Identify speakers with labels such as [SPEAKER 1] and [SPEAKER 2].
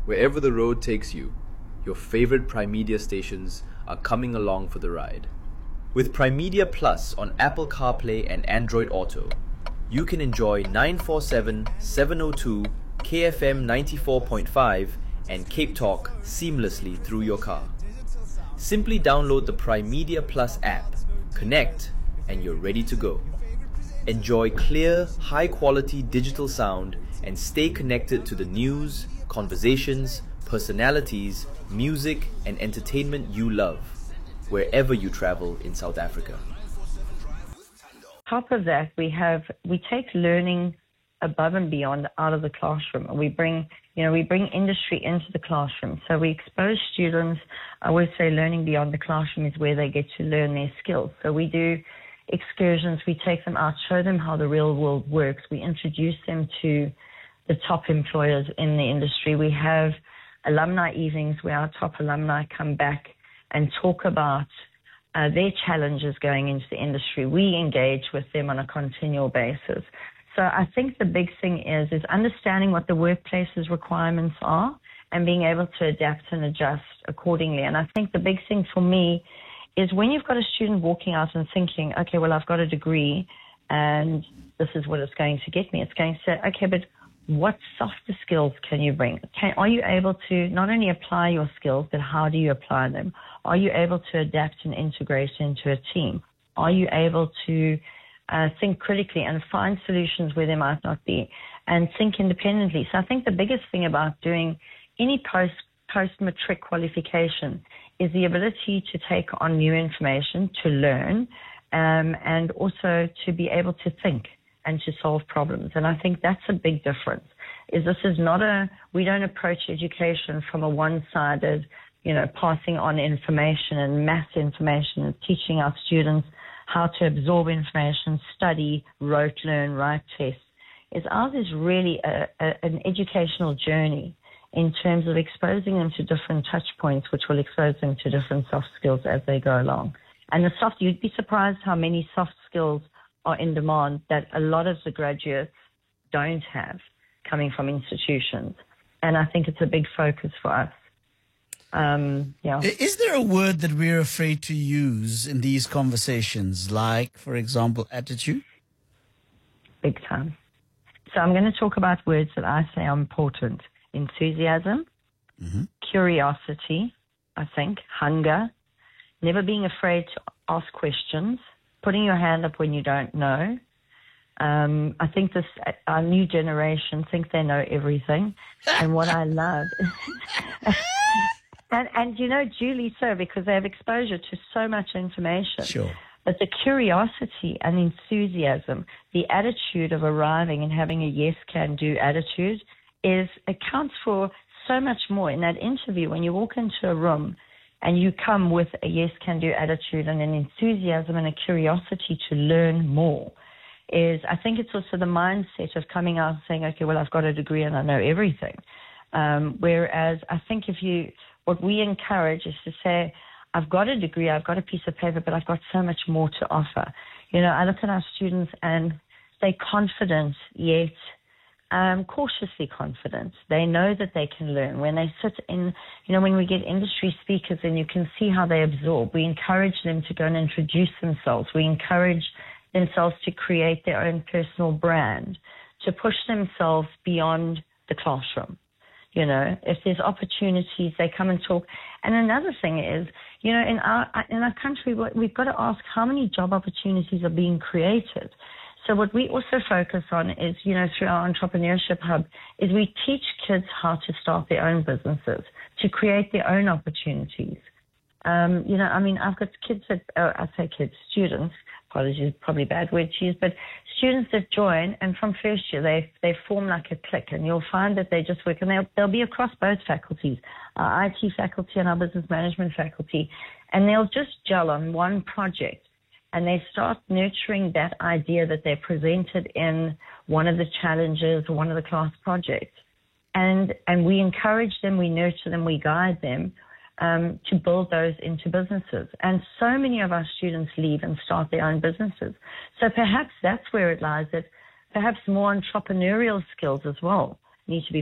[SPEAKER 1] Wherever the road takes you, your favorite Primedia stations are coming along for the ride. With Primedia Plus on Apple CarPlay and Android Auto, you can enjoy 947, 702, KFM 94.5 and Cape Talk seamlessly through your car. Simply download the Primedia Plus app, connect, and you're ready to go. Enjoy clear, high-quality digital sound and stay connected to the news, conversations, personalities, music, and entertainment you love, wherever you travel in South Africa.
[SPEAKER 2] Top of that, we take learning above and beyond out of the classroom. We bring industry into the classroom. So we expose students. I always say learning beyond the classroom is where they get to learn their skills. So we do excursions. We take them out, show them how the real world works. We introduce them to the top employers in the industry. We have alumni evenings where our top alumni come back and talk about their challenges going into the industry. We engage with them on a continual basis. So I think the big thing is understanding what the workplace's requirements are and being able to adapt and adjust accordingly. And I think the big thing for me is when you've got a student walking out and thinking, okay, well, I've got a degree and this is what it's going to get me. It's going to say, okay, but what softer skills can you bring? Are you able to not only apply your skills, but how do you apply them? Are you able to adapt and integrate into a team? Are you able to think critically and find solutions where there might not be, and think independently? So I think the biggest thing about doing any post-matric qualification is the ability to take on new information, to learn, and also to be able to think and to solve problems. And I think that's a big difference. We don't approach education from a one-sided, passing on information and mass information and teaching our students how to absorb information, study, rote learn, write tests. Ours is really an educational journey in terms of exposing them to different touch points, which will expose them to different soft skills as they go along. And you'd be surprised how many soft skills are in demand that a lot of the graduates don't have coming from institutions. And I think it's a big focus for us.
[SPEAKER 3] Is there a word that we're afraid to use in these conversations, like, for example, attitude?
[SPEAKER 2] Big time. So I'm going to talk about words that I say are important. Enthusiasm, curiosity, I think, hunger, never being afraid to ask questions, putting your hand up when you don't know. I think our new generation think they know everything. And what I love... And duly so, because they have exposure to so much information.
[SPEAKER 3] Sure.
[SPEAKER 2] But the curiosity and enthusiasm, the attitude of arriving and having a yes-can-do attitude accounts for so much more. In that interview, when you walk into a room and you come with a yes-can-do attitude and an enthusiasm and a curiosity to learn more, I think it's also the mindset of coming out and saying, okay, well, I've got a degree and I know everything. Whereas I think what we encourage is to say, I've got a degree, I've got a piece of paper, but I've got so much more to offer. I look at our students and they're confident, yet cautiously confident. They know that they can learn. When they sit in, when we get industry speakers and you can see how they absorb, we encourage them to go and introduce themselves. We encourage themselves to create their own personal brand, to push themselves beyond the classroom. If there's opportunities, they come and talk. And another thing is, in our country, we've got to ask how many job opportunities are being created. So what we also focus on is, through our entrepreneurship hub, is we teach kids how to start their own businesses, to create their own opportunities. I've got students, apologies, probably a bad word to use, but students that join, and from first year, they form like a clique, and you'll find that they just work, and they'll be across both faculties, our IT faculty and our business management faculty, and they'll just gel on one project, and they start nurturing that idea that they presented in one of the challenges or one of the class projects. And we encourage them, we nurture them, we guide them to build those into businesses. And so many of our students leave and start their own businesses. So perhaps that's where it lies, that perhaps more entrepreneurial skills as well need to be